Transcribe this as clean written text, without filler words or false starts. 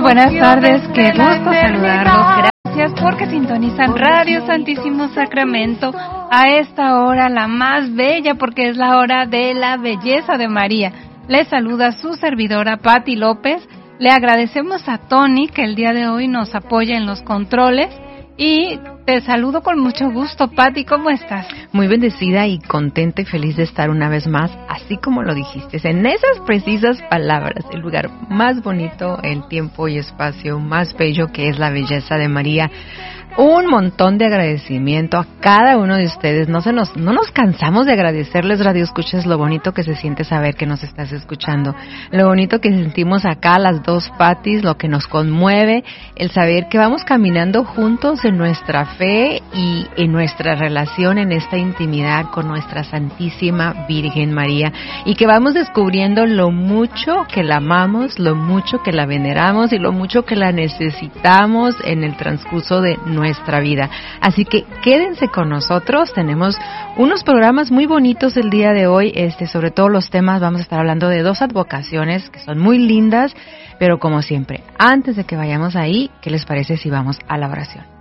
buenas tardes, qué gusto saludarlos. Gracias porque sintonizan Radio Santísimo Sacramento a esta hora, la más bella, porque es la hora de la belleza de María. Les saluda su servidora Patti López. Le agradecemos a Tony que el día de hoy nos apoya en los controles. Y te saludo con mucho gusto, Patti, ¿cómo estás? Muy bendecida y contenta y feliz de estar una vez más, así como lo dijiste, en esas precisas palabras, el lugar más bonito, el tiempo y espacio más bello que es la belleza de María. Un montón de agradecimiento a cada uno de ustedes. No nos cansamos de agradecerles, radioescuchas, lo bonito que se siente saber que nos estás escuchando, lo bonito que sentimos acá las dos Pattis, lo que nos conmueve, el saber que vamos caminando juntos en nuestra fe y en nuestra relación, en esta intimidad con nuestra Santísima Virgen María, y que vamos descubriendo lo mucho que la amamos, lo mucho que la veneramos y lo mucho que la necesitamos en el transcurso de nuestra vida. Así que quédense con nosotros, tenemos unos programas muy bonitos el día de hoy, sobre todo los temas, vamos a estar hablando de dos advocaciones que son muy lindas, pero como siempre, antes de que vayamos ahí, ¿qué les parece si vamos a la oración?